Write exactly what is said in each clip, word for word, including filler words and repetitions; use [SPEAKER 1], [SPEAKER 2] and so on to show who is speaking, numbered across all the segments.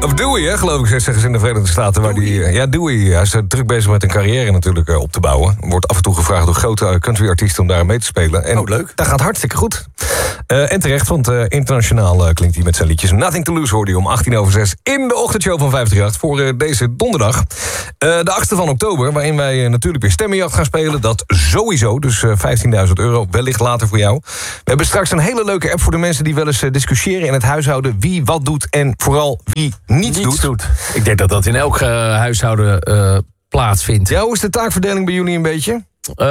[SPEAKER 1] Of Dewey, hè, geloof ik, zeggen ze in de Verenigde Staten. Waar die, ja, Dewey, hij is druk bezig met een carrière natuurlijk uh, op te bouwen. Wordt af en toe gevraagd door grote country-artiesten om daar mee te spelen. En
[SPEAKER 2] oh, leuk.
[SPEAKER 1] Dat gaat hartstikke goed. Uh, en terecht, want uh, internationaal uh, klinkt hij met zijn liedjes. Nothing to Lose hoorde je om achttien over zes in de ochtendshow van vijf drie acht voor uh, deze donderdag. Uh, de achtste van oktober, waarin wij uh, natuurlijk weer stemmenjacht gaan spelen. Dat sowieso, dus uh, vijftienduizend euro, wellicht later voor jou. We hebben straks een hele leuke app voor de mensen die wel eens uh, discussiëren in het huishouden. Wie wat doet en vooral wie niets,
[SPEAKER 3] niets
[SPEAKER 1] doet.
[SPEAKER 3] doet. Ik denk dat dat in elk uh, huishouden uh, plaatsvindt.
[SPEAKER 1] Ja, hoe is de taakverdeling bij jullie een beetje?
[SPEAKER 3] Uh,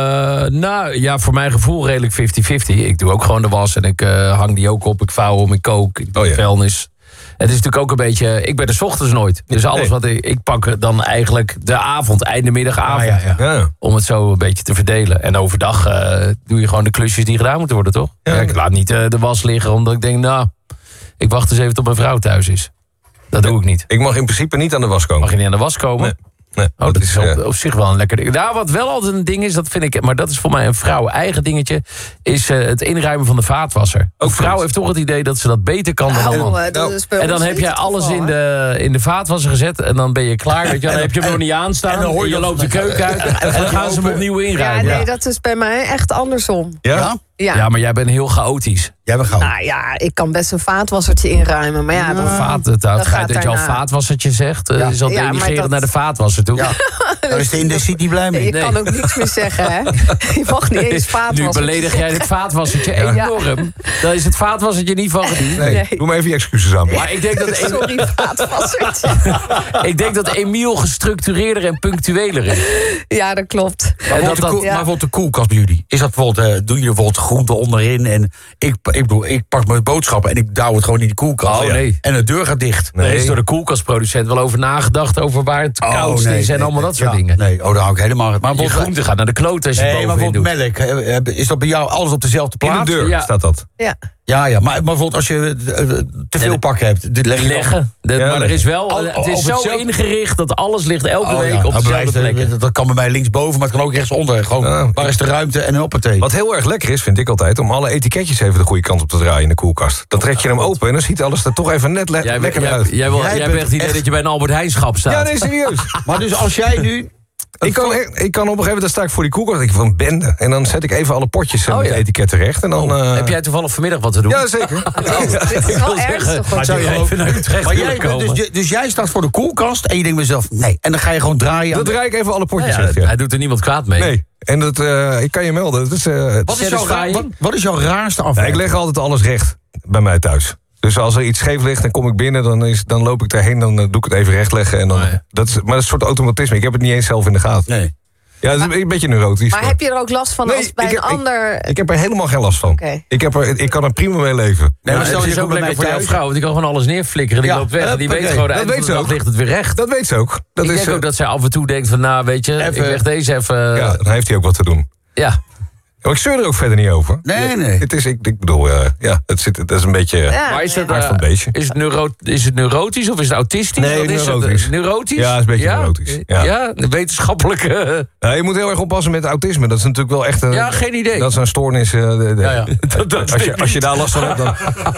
[SPEAKER 3] nou, ja, voor mijn gevoel redelijk vijftig vijftig. Ik doe ook gewoon de was en ik uh, hang die ook op. Ik vouw om, ik kook, ik doe
[SPEAKER 1] oh, ja.
[SPEAKER 3] vuilnis. Het is natuurlijk ook een beetje... Ik ben er 's ochtends nooit. Dus alles nee. wat ik... Ik pak dan eigenlijk de avond, einde middagavond.
[SPEAKER 2] Ah, ja, ja.
[SPEAKER 1] Ja.
[SPEAKER 3] Om het zo een beetje te verdelen. En overdag uh, doe je gewoon de klusjes die gedaan moeten worden, toch?
[SPEAKER 1] Ja.
[SPEAKER 3] Ja, ik laat niet uh, de was liggen, omdat ik denk, nou... Ik wacht eens even tot mijn vrouw thuis is. Dat doe ik niet.
[SPEAKER 1] Ik mag in principe niet aan de was komen.
[SPEAKER 3] Mag je niet aan de was komen?
[SPEAKER 1] Nee. Nee,
[SPEAKER 3] oh, dat, dat is op,
[SPEAKER 1] uh...
[SPEAKER 3] op zich wel een lekker ding. Nou, wat wel altijd een ding is, dat vind ik... Maar dat is voor mij een vrouw eigen dingetje... is uh, het inruimen van de vaatwasser. Een vrouw heeft toch het idee dat ze dat beter kan dan een man.
[SPEAKER 4] Nou, dat is bij
[SPEAKER 3] en dan
[SPEAKER 4] ons
[SPEAKER 3] heb
[SPEAKER 4] niet
[SPEAKER 3] je
[SPEAKER 4] het
[SPEAKER 3] alles
[SPEAKER 4] geval,
[SPEAKER 3] in de, in de vaatwasser gezet... en dan ben je klaar. Weet je, dan
[SPEAKER 2] en,
[SPEAKER 3] heb je hem
[SPEAKER 2] en,
[SPEAKER 3] nog niet aanstaan.
[SPEAKER 2] En dan hoor je,
[SPEAKER 3] je loopt de keuken uit. En dan gaan ze hem opnieuw
[SPEAKER 4] Ja,
[SPEAKER 3] inruimen.
[SPEAKER 4] nee, dat is bij mij echt andersom.
[SPEAKER 1] Ja?
[SPEAKER 2] Ja?
[SPEAKER 4] Ja.
[SPEAKER 3] Ja, maar jij bent heel chaotisch.
[SPEAKER 2] Jij bent gauw.
[SPEAKER 4] Nou ja, ik kan best een vaatwassertje inruimen. Maar ja, dan,
[SPEAKER 3] Vaat, het,
[SPEAKER 4] dat
[SPEAKER 3] het
[SPEAKER 4] gaat
[SPEAKER 3] feit dat je al
[SPEAKER 4] daarna.
[SPEAKER 3] vaatwassertje zegt... Uh,
[SPEAKER 2] Ja.
[SPEAKER 3] is al
[SPEAKER 4] Ja, maar
[SPEAKER 3] denigrerend
[SPEAKER 4] dat-
[SPEAKER 3] naar de vaatwasser toe.
[SPEAKER 2] Ja. Daar is de Industrie niet blij mee.
[SPEAKER 4] je
[SPEAKER 3] Nee.
[SPEAKER 4] kan ook niks meer zeggen, hè? Je mag niet eens
[SPEAKER 3] Nu
[SPEAKER 4] vaatwassertje
[SPEAKER 3] beledig jij het vaatwassertje
[SPEAKER 4] Ja.
[SPEAKER 3] enorm. Dan is het vaatwassertje niet van gediend.
[SPEAKER 1] Nee,
[SPEAKER 4] Nee.
[SPEAKER 1] doe maar even je excuses aan.
[SPEAKER 3] Maar ik denk dat,
[SPEAKER 4] Sorry, vaatwassertje.
[SPEAKER 3] ik denk dat Emiel gestructureerder en punctueler is.
[SPEAKER 4] Ja, dat klopt.
[SPEAKER 2] Maar
[SPEAKER 3] dat-
[SPEAKER 2] bijvoorbeeld de,
[SPEAKER 3] dat-
[SPEAKER 2] koel-
[SPEAKER 4] ja.
[SPEAKER 2] maar bijvoorbeeld de koelkast bij jullie. Is dat bijvoorbeeld, uh, doe je bijvoorbeeld groenten onderin en ik, ik bedoel, ik pak mijn boodschappen en ik douw het gewoon in die koelkast.
[SPEAKER 3] Oh, nee.
[SPEAKER 2] En de deur gaat dicht.
[SPEAKER 3] Er is door de koelkastproducent wel over nagedacht... over waar het koudst
[SPEAKER 2] nee,
[SPEAKER 3] is en
[SPEAKER 2] nee,
[SPEAKER 3] allemaal dat soort
[SPEAKER 2] ja,
[SPEAKER 3] dingen.
[SPEAKER 2] Nee, oh, daar hou ik helemaal... Maar
[SPEAKER 3] Je
[SPEAKER 2] bijvoorbeeld-
[SPEAKER 3] groente gaat naar de kloot als je
[SPEAKER 2] Nee,
[SPEAKER 3] het
[SPEAKER 2] maar
[SPEAKER 3] bovenin doet.
[SPEAKER 2] bijvoorbeeld melk. eh, eh, Is dat bij jou alles op dezelfde
[SPEAKER 1] In
[SPEAKER 2] plaats?
[SPEAKER 1] de deur
[SPEAKER 3] Ja.
[SPEAKER 1] staat dat.
[SPEAKER 4] Ja.
[SPEAKER 2] Ja, ja. Maar, maar bijvoorbeeld als je eh, te veel
[SPEAKER 3] Nee,
[SPEAKER 2] pakken hebt... Dit leg je dan-
[SPEAKER 3] Leggen. De-
[SPEAKER 1] Ja,
[SPEAKER 3] maar er
[SPEAKER 1] leggen.
[SPEAKER 3] is wel,
[SPEAKER 2] Al-
[SPEAKER 3] het is
[SPEAKER 2] op
[SPEAKER 3] zo
[SPEAKER 2] hetzelfde-
[SPEAKER 3] ingericht dat alles ligt elke
[SPEAKER 2] Oh,
[SPEAKER 3] week
[SPEAKER 2] ja.
[SPEAKER 3] op
[SPEAKER 2] Nou,
[SPEAKER 3] dezelfde
[SPEAKER 2] bewijs,
[SPEAKER 3] plekken.
[SPEAKER 2] dat, dat kan bij mij linksboven, maar het kan ook rechtsonder. Gewoon,
[SPEAKER 1] Ja.
[SPEAKER 2] waar is de ruimte en hoppatee.
[SPEAKER 1] Wat heel erg lekker is, vind ik altijd... om alle etiketjes even de goede kant op te draaien in de koelkast. Dan trek je hem open en dan ziet alles er toch even net le-
[SPEAKER 3] Jij,
[SPEAKER 1] lekker
[SPEAKER 3] jij,
[SPEAKER 1] uit.
[SPEAKER 3] jij, wil-
[SPEAKER 2] Jij
[SPEAKER 3] jij
[SPEAKER 2] bent
[SPEAKER 3] hebt echt het idee
[SPEAKER 2] echt-
[SPEAKER 3] dat je bij een Albert Heijn schap staat.
[SPEAKER 1] Ja, nee, serieus.
[SPEAKER 2] Maar dus als jij nu...
[SPEAKER 1] Ik kan, ik kan op een gegeven moment, dan sta ik voor die koelkast, denk ik van bende. En dan zet ik even alle potjes eh,
[SPEAKER 3] Oh,
[SPEAKER 1] met
[SPEAKER 3] ja.
[SPEAKER 1] het etiket terecht. En dan, eh,
[SPEAKER 3] Heb jij toevallig vanmiddag wat te doen?
[SPEAKER 1] Ja, zeker.
[SPEAKER 4] Dit is wel ernstig. hoor.
[SPEAKER 3] Zou je even naar Utrecht
[SPEAKER 2] Maar
[SPEAKER 3] willen
[SPEAKER 2] jij, bent
[SPEAKER 3] komen?
[SPEAKER 2] dus, dus jij staat voor de koelkast en je denkt bij jezelf... Nee, en dan ga je gewoon draaien.
[SPEAKER 1] Dan
[SPEAKER 2] aan de-
[SPEAKER 1] draai ik even alle potjes
[SPEAKER 3] Ja,
[SPEAKER 1] weg. Ja.
[SPEAKER 3] hij doet er niemand kwaad mee.
[SPEAKER 1] Nee, en dat, eh, ik kan je melden. Dat is, eh,
[SPEAKER 2] Wat is, jouw,
[SPEAKER 3] Satisfying?
[SPEAKER 2] ra- wat, wat is jouw raarste
[SPEAKER 1] ja,
[SPEAKER 2] afwijking?
[SPEAKER 1] ik leg altijd alles recht bij mij thuis. Dus als er iets scheef ligt, dan kom ik binnen, dan, is, dan loop ik daarheen, dan eh, doe ik het even rechtleggen. En dan,
[SPEAKER 3] Oh, ja.
[SPEAKER 1] dat is, maar dat is een soort automatisme. Ik heb het niet eens zelf in de gaten.
[SPEAKER 2] Nee.
[SPEAKER 1] Ja, dat is een beetje neurotisch.
[SPEAKER 4] Maar heb je er ook last van
[SPEAKER 1] Nee,
[SPEAKER 4] als bij
[SPEAKER 1] ik
[SPEAKER 4] een
[SPEAKER 1] heb- ik-
[SPEAKER 4] ander...
[SPEAKER 1] Ik heb er helemaal geen last van.
[SPEAKER 4] Oké.
[SPEAKER 1] Ik, heb er, ik kan er prima mee leven.
[SPEAKER 2] Nee,
[SPEAKER 3] Ja,
[SPEAKER 2] maar stel
[SPEAKER 3] het
[SPEAKER 2] je
[SPEAKER 3] is ook
[SPEAKER 2] komt bij
[SPEAKER 3] lekker voor
[SPEAKER 2] mij
[SPEAKER 3] jouw
[SPEAKER 2] thuis.
[SPEAKER 3] vrouw, want die kan gewoon alles neerflikkeren. Die
[SPEAKER 2] Ja,
[SPEAKER 3] loopt weg en die
[SPEAKER 2] huppakee.
[SPEAKER 3] weet gewoon...
[SPEAKER 1] Dat
[SPEAKER 3] eind
[SPEAKER 1] weet
[SPEAKER 3] van de
[SPEAKER 1] ze
[SPEAKER 3] dag
[SPEAKER 1] ook.
[SPEAKER 3] ligt het weer recht.
[SPEAKER 1] Dat weet ze ook. Dat
[SPEAKER 3] Ik
[SPEAKER 1] is,
[SPEAKER 3] denk
[SPEAKER 1] eh,
[SPEAKER 3] ook dat zij af en toe denkt van... nou, weet je, ik
[SPEAKER 2] Even-
[SPEAKER 3] leg deze even...
[SPEAKER 1] ja, dan heeft hij ook wat te doen.
[SPEAKER 3] ja.
[SPEAKER 1] Maar ik zeur er ook verder niet over.
[SPEAKER 2] Nee, nee.
[SPEAKER 1] Het is, ik, ik bedoel, eh, ja, het, zit, het is een beetje... eh,
[SPEAKER 4] Ja,
[SPEAKER 3] Maar is het,
[SPEAKER 4] nee.
[SPEAKER 1] hart van het
[SPEAKER 3] eh,
[SPEAKER 1] beestje.
[SPEAKER 3] is, het neuro, is het neurotisch of is het autistisch?
[SPEAKER 1] Nee,
[SPEAKER 3] Wat is
[SPEAKER 1] neurotisch.
[SPEAKER 3] Het? Neurotisch?
[SPEAKER 1] Ja, het is een beetje neurotisch. Ja.
[SPEAKER 3] Ja, de wetenschappelijke...
[SPEAKER 1] Nou, je moet heel erg oppassen met autisme. Dat is natuurlijk wel echt een...
[SPEAKER 3] Ja, geen idee.
[SPEAKER 1] Dat is een stoornis. eh, de, de-
[SPEAKER 3] Ja, ja. Dat- dat
[SPEAKER 1] als, je,
[SPEAKER 3] weet
[SPEAKER 1] als je
[SPEAKER 3] ik
[SPEAKER 1] daar last van hebt, dan,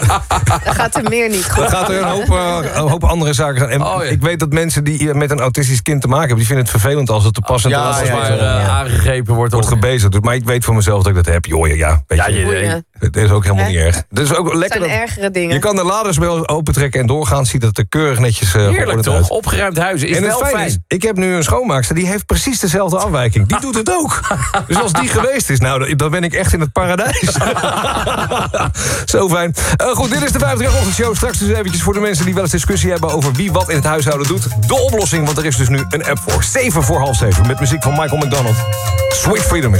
[SPEAKER 4] Dan gaat er meer niet
[SPEAKER 1] dan
[SPEAKER 4] goed.
[SPEAKER 1] gaat er een hoop, eh, een hoop andere zaken gaan. En
[SPEAKER 3] Oh, ja.
[SPEAKER 1] ik weet dat mensen die met een autistisch kind te maken hebben... die vinden het vervelend als het te pas en te
[SPEAKER 2] Ja,
[SPEAKER 1] laat
[SPEAKER 3] Als
[SPEAKER 2] ja,
[SPEAKER 3] maar
[SPEAKER 2] ja.
[SPEAKER 3] eh, aangegrepen wordt.
[SPEAKER 1] wordt
[SPEAKER 3] op-
[SPEAKER 1] gebezigd. Dus, maar ik weet voor mezelf dat ik dat heb. Joh, ja, ja, weet
[SPEAKER 3] Ja,
[SPEAKER 1] je,
[SPEAKER 3] je,
[SPEAKER 4] Boeien.
[SPEAKER 1] het is ook helemaal
[SPEAKER 4] Hè?
[SPEAKER 1] niet erg. Het is ook
[SPEAKER 4] Het
[SPEAKER 1] lekker
[SPEAKER 4] zijn
[SPEAKER 1] dat-
[SPEAKER 4] ergere dingen.
[SPEAKER 1] je kan de laders wel opentrekken en doorgaan. Ziet dat het er keurig netjes uh,
[SPEAKER 3] Heerlijk toch? Opgeruimd huizen is
[SPEAKER 1] En het
[SPEAKER 3] wel
[SPEAKER 1] fijn
[SPEAKER 3] fijn.
[SPEAKER 1] is, ik heb nu een schoonmaakster, die heeft precies dezelfde afwijking. Die doet het ook. Dus als die geweest is, nou, dan ben ik echt in het paradijs. Zo fijn. Uh, goed, dit is de vijftig ochtendshow. Straks dus eventjes voor de mensen die wel eens discussie hebben over wie wat in het huishouden doet. De oplossing, want er is dus nu een app voor. Zeven voor half zeven, met muziek van Michael McDonald. Sweet Freedom is